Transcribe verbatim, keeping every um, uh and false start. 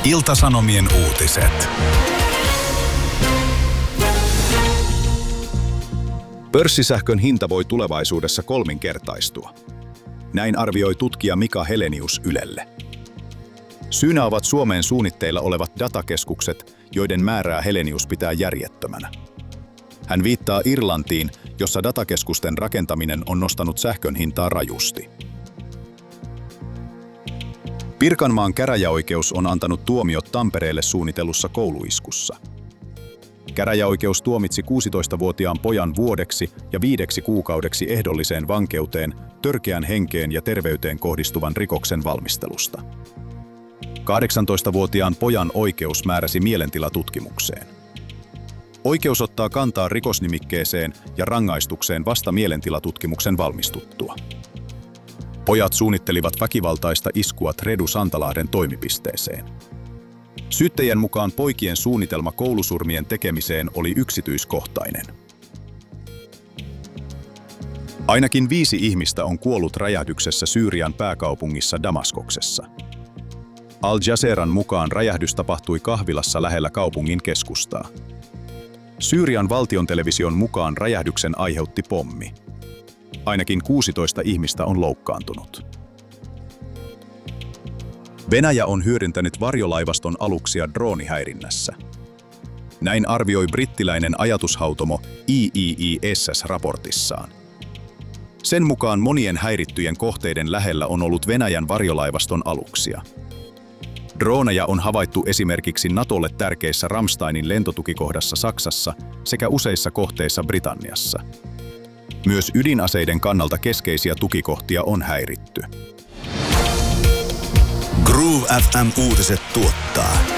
Ilta-Sanomien uutiset. Pörssisähkön hinta voi tulevaisuudessa kolminkertaistua. Näin arvioi tutkija Mika Helenius Ylelle. Syynä ovat Suomeen suunnitteilla olevat datakeskukset, joiden määrää Helenius pitää järjettömänä. Hän viittaa Irlantiin, jossa datakeskusten rakentaminen on nostanut sähkön hintaa rajusti. Pirkanmaan käräjäoikeus on antanut tuomiot Tampereelle suunnitellussa kouluiskussa. Käräjäoikeus tuomitsi kuusitoistavuotiaan pojan vuodeksi ja viideksi kuukaudeksi ehdolliseen vankeuteen törkeän henkeen ja terveyteen kohdistuvan rikoksen valmistelusta. kahdeksantoistavuotiaan pojan oikeus määräsi mielentilatutkimukseen. Oikeus ottaa kantaa rikosnimikkeeseen ja rangaistukseen vasta mielentilatutkimuksen valmistuttua. Pojat suunnittelivat väkivaltaista iskua Tredu Santalahden toimipisteeseen. Syyttäjän mukaan poikien suunnitelma koulusurmien tekemiseen oli yksityiskohtainen. Ainakin viisi ihmistä on kuollut räjähdyksessä Syyrian pääkaupungissa Damaskoksessa. Al Jazeeran mukaan räjähdys tapahtui kahvilassa lähellä kaupungin keskustaa. Syyrian valtiontelevision mukaan räjähdyksen aiheutti pommi. Ainakin kuusitoista ihmistä on loukkaantunut. Venäjä on hyödyntänyt varjolaivaston aluksia droonihäirinnässä. Näin arvioi brittiläinen ajatushautomo I I I S S-raportissaan. Sen mukaan monien häirittyjen kohteiden lähellä on ollut Venäjän varjolaivaston aluksia. Drooneja on havaittu esimerkiksi Natolle tärkeissä Ramsteinin lentotukikohdassa Saksassa sekä useissa kohteissa Britanniassa. Myös ydinaseiden kannalta keskeisiä tukikohtia on häiritty. Groove F M-uutiset tuottaa